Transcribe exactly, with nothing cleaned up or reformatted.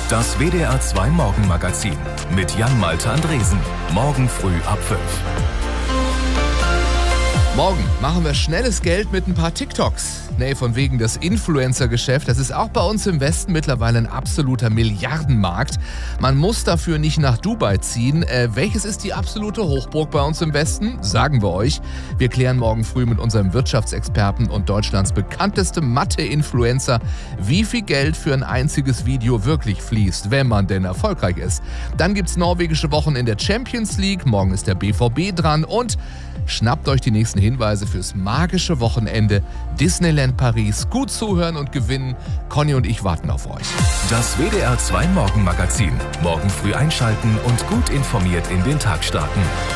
Das W D R zwei Morgenmagazin mit Jan-Malte Andresen. Morgen früh ab fünf. Morgen machen wir schnelles Geld mit ein paar TikToks. Nee, von wegen das Influencer-Geschäft, das ist auch bei uns im Westen mittlerweile ein absoluter Milliardenmarkt. Man muss dafür nicht nach Dubai ziehen. Äh, welches ist die absolute Hochburg bei uns im Westen? Sagen wir euch. Wir klären morgen früh mit unserem Wirtschaftsexperten und Deutschlands bekanntestem Mathe-Influencer, wie viel Geld für ein einziges Video wirklich fließt, wenn man denn erfolgreich ist. Dann gibt's norwegische Wochen in der Champions League. Morgen ist der B V B dran und schnappt euch die nächsten Hinweise fürs magische Wochenende Disneyland Paris. Gut zuhören und gewinnen. Conny und ich warten auf euch. Das W D R zwei Morgenmagazin. Morgen früh einschalten und gut informiert in den Tag starten.